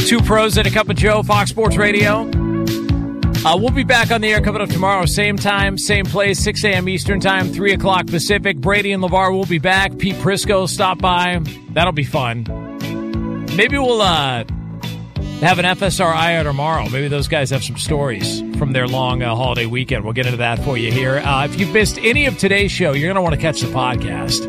Two Pros and a Cup of Joe, Fox Sports Radio. We'll be back on the air coming up tomorrow. Same time, same place, 6 a.m. Eastern Time, 3 o'clock Pacific. Brady and LeVar will be back. Pete Prisco stop by. That'll be fun. Maybe we'll have an FSRI tomorrow. Maybe those guys have some stories from their long holiday weekend. We'll get into that for you here. If you've missed any of today's show, you're going to want to catch the podcast.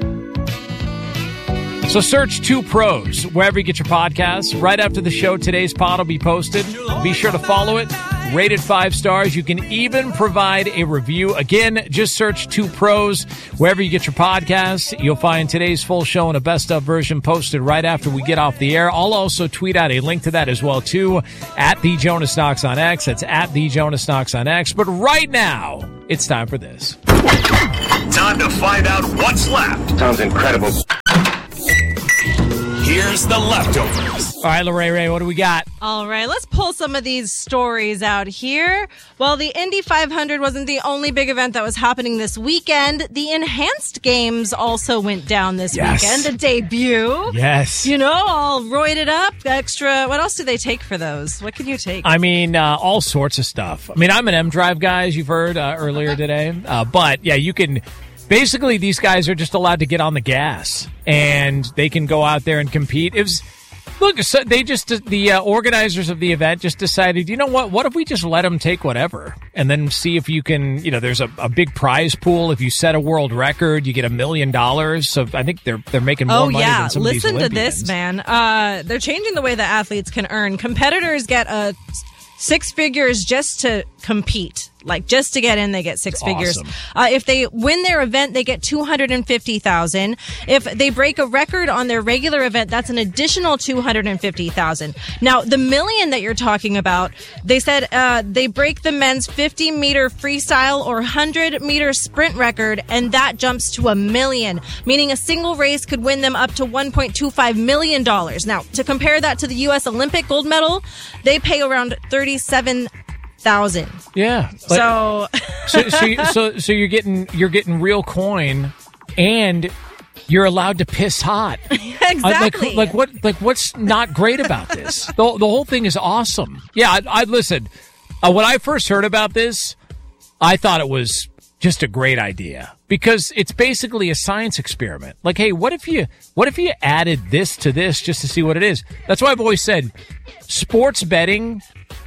So search Two Pros wherever you get your podcasts. Right after the show, today's pod will be posted. Be sure to follow it. Rate it 5 stars. You can even provide a review. Again, just search Two Pros wherever you get your podcasts. You'll find today's full show in a best-of version posted right after we get off the air. I'll also tweet out a link to that as well, too, at The Jonas Knox on X. That's at The Jonas Knox on X. But right now, it's time for this. Time to find out what's left. Sounds incredible. Here's the leftovers. All right, Lorraine Ray, what do we got? All right, let's pull some of these stories out here. Well, the Indy 500 wasn't the only big event that was happening this weekend. The Enhanced Games also went down this weekend. The debut. Yes. You know, all roided up, extra. What else do they take for those? What can you take? I mean, all sorts of stuff. I mean, I'm an M-Drive guy, as you've heard earlier today. But, yeah, you can... Basically, these guys are just allowed to get on the gas, and they can go out there and compete. The organizers of the event just decided, you know what? What if we just let them take whatever, and then see if you can? You know, there's a big prize pool. If you set a world record, you get $1 million. So I think they're making more money than some of these Olympians. Listen to this, man. They're changing the way that athletes can earn. Competitors get 6 figures just to compete. Like, just to get in, they get 6 figures. Awesome. If they win their event, they get $250,000. If they break a record on their regular event, that's an additional $250,000. Now, the million that you're talking about, they said they break the men's 50-meter freestyle or 100-meter sprint record, and that jumps to $1 million, meaning a single race could win them up to $1.25 million. Now, to compare that to the U.S. Olympic gold medal, they pay around $37,000. Yeah. So you're getting real coin, and you're allowed to piss hot. Exactly. What's not great about this? The whole thing is awesome. Yeah, I listen. When I first heard about this, I thought it was just a great idea because it's basically a science experiment. Like, hey, what if you added this to this just to see what it is? That's why I've always said sports betting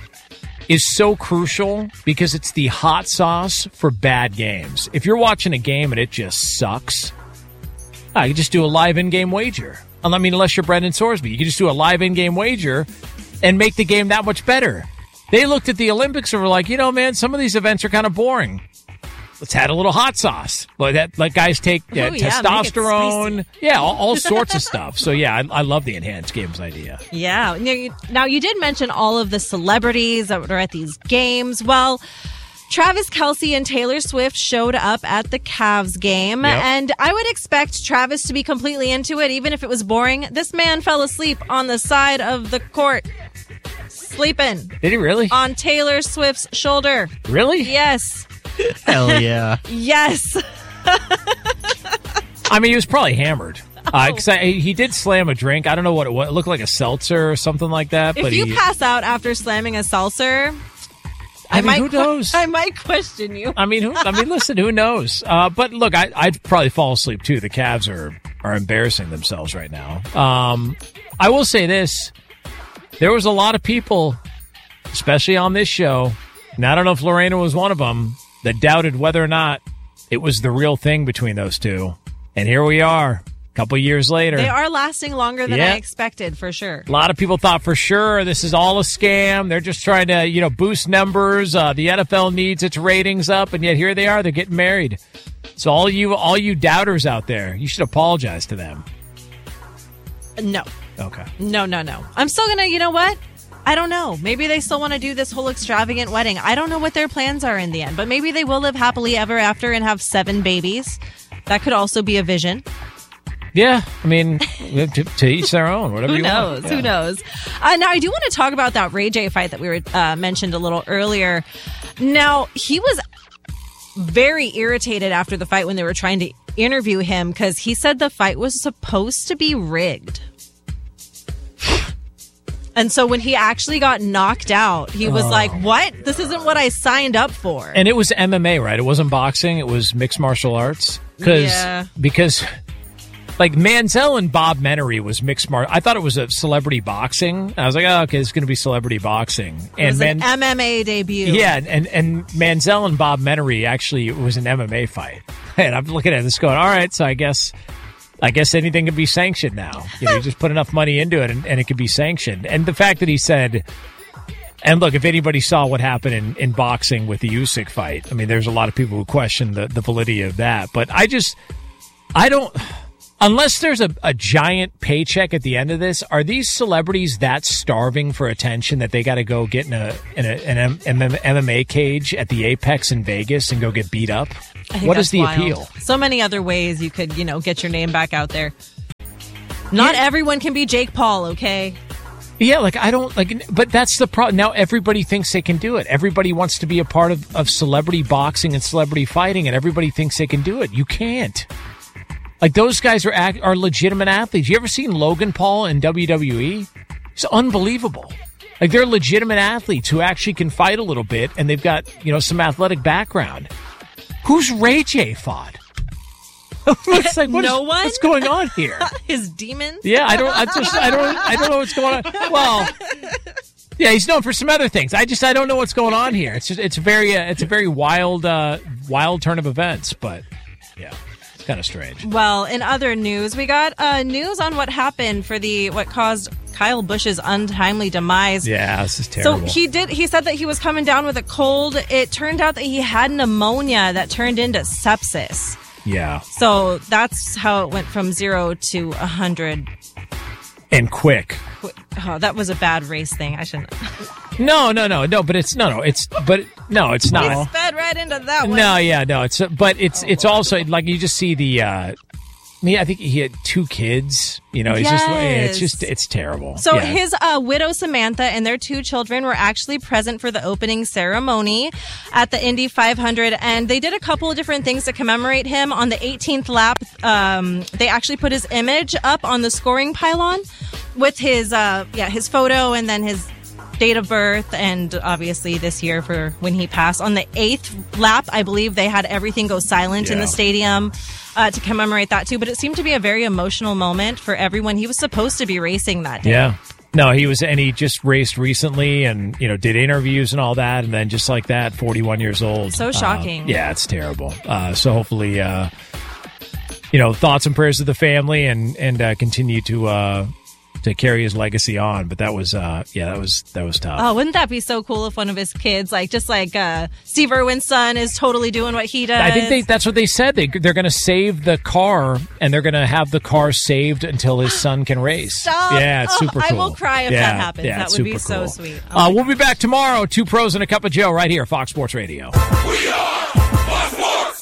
is so crucial because it's the hot sauce for bad games. If you're watching a game and it just sucks, you can just do a live in-game wager. I mean, unless you're Brendan Sorsby, you can just do a live in-game wager and make the game that much better. They looked at the Olympics and were like, you know, man, some of these events are kind of boring. Let's add a little hot sauce. Like guys take testosterone. Yeah, all sorts of stuff. So, yeah, I love the Enhanced Games idea. Yeah. Now, you did mention all of the celebrities that were at these games. Well, Travis Kelce and Taylor Swift showed up at the Cavs game, and I would expect Travis to be completely into it, even if it was boring. This man fell asleep on the side of the court. Sleeping. Did he really? On Taylor Swift's shoulder. Really? Yes. Hell yeah. Yes. I mean, he was probably hammered. Because he did slam a drink. I don't know what it was. It looked like a seltzer or something like that. If you pass out after slamming a seltzer, who knows? I might question you. Listen, who knows? But look, I'd probably fall asleep too. The Cavs are embarrassing themselves right now. I will say this. There was a lot of people, especially on this show, and I don't know if Lorena was one of them, that doubted whether or not it was the real thing between those two. And here we are, a couple years later. They are lasting longer than I expected, for sure. A lot of people thought for sure this is all a scam. They're just trying to, boost numbers. The NFL needs its ratings up, and yet here they are. They're getting married. So all you doubters out there, you should apologize to them. No. Okay. No. I'm still going to, you know what? I don't know. Maybe they still want to do this whole extravagant wedding. I don't know what their plans are in the end, but maybe they will live happily ever after and have 7 babies. That could also be a vision. Yeah, I mean, to each their own, whatever you want. Who knows? Now, I do want to talk about that Ray J fight that we were mentioned a little earlier. Now, he was very irritated after the fight when they were trying to interview him because he said the fight was supposed to be rigged. And so when he actually got knocked out, he was like, what? This isn't what I signed up for. And it was MMA, right? It wasn't boxing. It was mixed martial arts. Because like Manziel and Bob Menery was mixed martial. I thought it was a celebrity boxing. I was like, oh, okay, it's going to be celebrity boxing. It was an MMA debut. Yeah, and Manziel and Bob Menery actually, it was an MMA fight. And I'm looking at this going, all right, so I guess anything can be sanctioned now. You just put enough money into it and it can be sanctioned. And the fact that he said, and look, if anybody saw what happened in boxing with the Usyk fight, I mean, there's a lot of people who question the validity of that. But I don't, unless there's a giant paycheck at the end of this, are these celebrities that starving for attention that they got to go get in an MMA cage at the Apex in Vegas and go get beat up? What is the appeal? So many other ways you could, get your name back out there. Not everyone can be Jake Paul, okay? Yeah, but that's the problem. Now everybody thinks they can do it. Everybody wants to be a part of celebrity boxing and celebrity fighting, and everybody thinks they can do it. You can't. Like, those guys are legitimate athletes. You ever seen Logan Paul in WWE? It's unbelievable. Like, they're legitimate athletes who actually can fight a little bit, and they've got, some athletic background. Who's Ray J fought? It's like, what's going on here? His demons? Yeah, I don't know what's going on. Well, yeah, he's known for some other things. I don't know what's going on here. It's a very wild turn of events, but yeah. Kind of strange. Well, in other news, we got news on what happened for what caused Kyle Busch's untimely demise. Yeah, this is terrible. So he said that he was coming down with a cold. It turned out that he had pneumonia that turned into sepsis. Yeah. So that's how it went from 0 to 100. And quick. Oh, that was a bad race thing. I shouldn't. No, but it's not. He sped right into that one. No, yeah, no, it's also like you just see the. I think he had 2 kids. It's terrible. So his widow Samantha and their 2 children were actually present for the opening ceremony at the Indy 500, and they did a couple of different things to commemorate him. On the 18th lap, they actually put his image up on the scoring pylon with his photo and then his date of birth, and obviously this year for when he passed. On the 8th lap, I believe they had everything go silent in the stadium to commemorate that too. But it seemed to be a very emotional moment for everyone. He was supposed to be racing that day. Yeah. No, he just raced recently and, did interviews and all that. And then just like that, 41 years old. So shocking. Yeah, it's terrible. So hopefully, thoughts and prayers to the family and continue to carry his legacy on. But that was tough. Oh, wouldn't that be so cool if one of his kids, Steve Irwin's son, is totally doing what he does? I think that's what they said. They're going to save the car, and they're going to have the car saved until his son can race. Stop. Yeah, it's super cool. I will cry if that happens. That would be so sweet. We'll be back tomorrow. 2 Pros and a Cup of Joe right here, Fox Sports Radio. We are Fox Sports.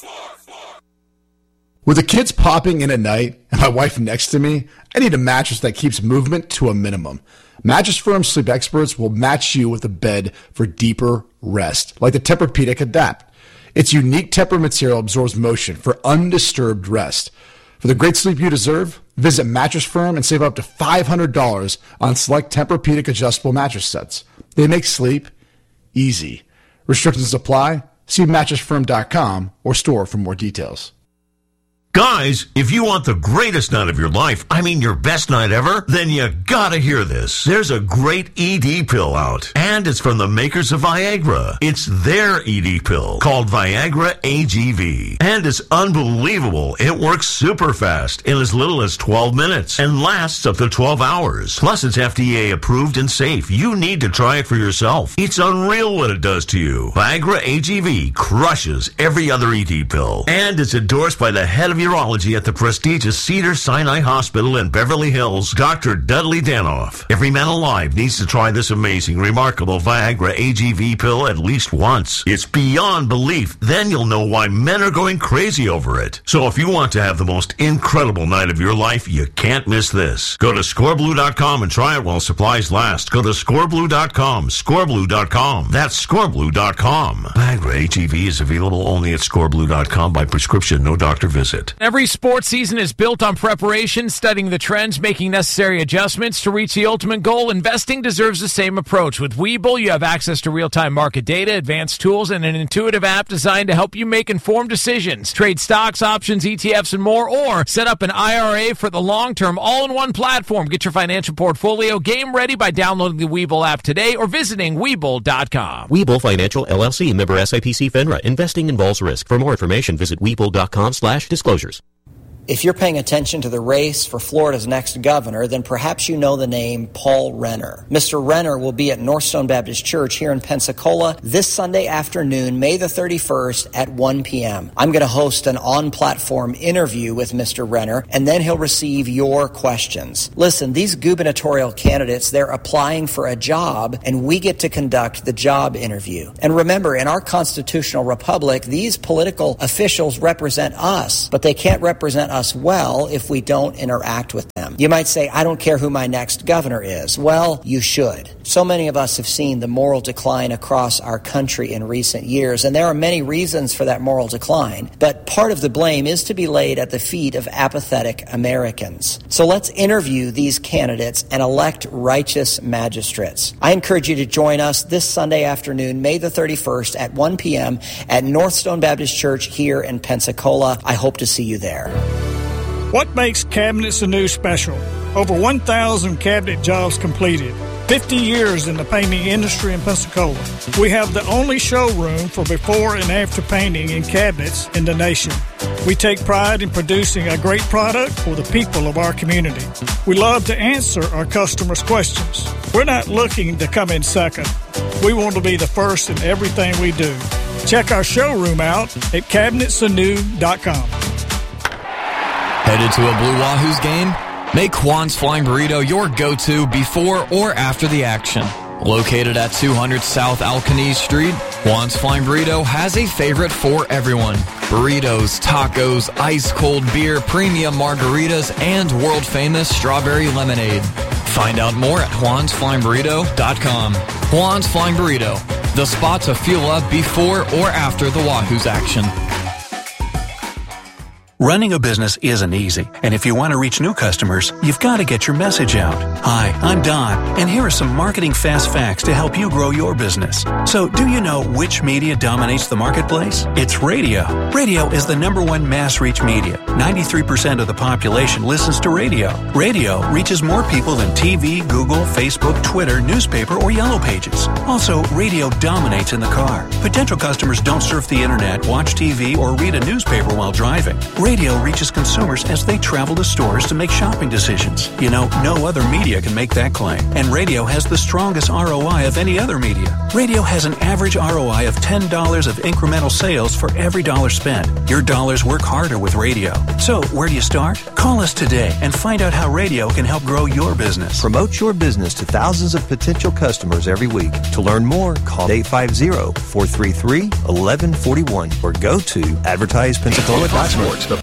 With the kids popping in at night and my wife next to me, I need a mattress that keeps movement to a minimum. Mattress Firm sleep experts will match you with a bed for deeper rest, like the Tempur-Pedic Adapt. Its unique Tempur material absorbs motion for undisturbed rest. For the great sleep you deserve, visit Mattress Firm and save up to $500 on select Tempur-Pedic adjustable mattress sets. They make sleep easy. Restrictions apply. See mattressfirm.com or store for more details. Guys, if you want the greatest night of your life, I mean your best night ever, then you gotta hear this. There's a great ED pill out, and it's from the makers of Viagra. It's their ED pill called Viagra AGV, and it's unbelievable. It works super fast in as little as 12 minutes and lasts up to 12 hours. Plus, it's FDA approved and safe. You need to try it for yourself. It's unreal what it does to you. Viagra AGV crushes every other ED pill, and it's endorsed by the head of urology at the prestigious Cedars-Sinai Hospital in Beverly Hills, Dr. Dudley Danoff. Every man alive needs to try this amazing, remarkable Viagra AGV pill at least once. It's beyond belief. Then you'll know why men are going crazy over it. So if you want to have the most incredible night of your life, you can't miss this. Go to scoreblue.com and try it while supplies last. Go to scoreblue.com, scoreblue.com. That's scoreblue.com. Viagra AGV is available only at scoreblue.com by prescription, no doctor visit. it. Every sports season is built on preparation, studying the trends, making necessary adjustments to reach the ultimate goal. Investing deserves the same approach. With Webull, you have access to real-time market data, advanced tools, and an intuitive app designed to help you make informed decisions. Trade stocks, options, ETFs, and more, or set up an IRA for the long-term all-in-one platform. Get your financial portfolio game ready by downloading the Webull app today or visiting Webull.com. Webull Financial LLC, member SIPC FINRA. Investing involves risk. For more information, visit Webull.com/disclosures. If you're paying attention to the race for Florida's next governor, then perhaps you know the name Paul Renner. Mr. Renner will be at Northstone Baptist Church here in Pensacola this Sunday afternoon, May the 31st at 1 p.m. I'm going to host an on-platform interview with Mr. Renner, and then he'll receive your questions. Listen, these gubernatorial candidates, they're applying for a job, and we get to conduct the job interview. And remember, in our constitutional republic, these political officials represent us, but they can't represent us well if we don't interact with them. You might say, I don't care who my next governor is. Well, you should. So many of us have seen the moral decline across our country in recent years, and there are many reasons for that moral decline, but part of the blame is to be laid at the feet of apathetic Americans. So let's interview these candidates and elect righteous magistrates. I encourage you to join us this Sunday afternoon, May the 31st at 1 p.m. at Northstone Baptist Church here in Pensacola. I hope to see you there. What makes Cabinets Anew special? Over 1,000 cabinet jobs completed. 50 years in the painting industry in Pensacola. We have the only showroom for before and after painting in cabinets in the nation. We take pride in producing a great product for the people of our community. We love to answer our customers' questions. We're not looking to come in second. We want to be the first in everything we do. Check our showroom out at cabinetsanew.com. Headed to a Blue Wahoos game? Make Juan's Flying Burrito your go-to before or after the action. Located at 200 South Alcanese Street, Juan's Flying Burrito has a favorite for everyone. Burritos, tacos, ice-cold beer, premium margaritas, and world-famous strawberry lemonade. Find out more at juansflyingburrito.com. Juan's Flying Burrito, the spot to fuel up before or after the Wahoos action. Running a business isn't easy, and if you want to reach new customers, you've got to get your message out. Hi, I'm Don, and here are some marketing fast facts to help you grow your business. So, do you know which media dominates the marketplace? It's radio. Radio is the #1 mass reach media. 93% of the population listens to radio. Radio reaches more people than TV, Google, Facebook, Twitter, newspaper, or Yellow Pages. Also, radio dominates in the car. Potential customers don't surf the internet, watch TV, or read a newspaper while driving. Radio reaches consumers as they travel to stores to make shopping decisions. You know, no other media can make that claim. And radio has the strongest ROI of any other media. Radio has an average ROI of $10 of incremental sales for every dollar spent. Your dollars work harder with radio. So, where do you start? Call us today and find out how radio can help grow your business. Promote your business to thousands of potential customers every week. To learn more, call 850-433-1141 or go to advertisepensacola.com. The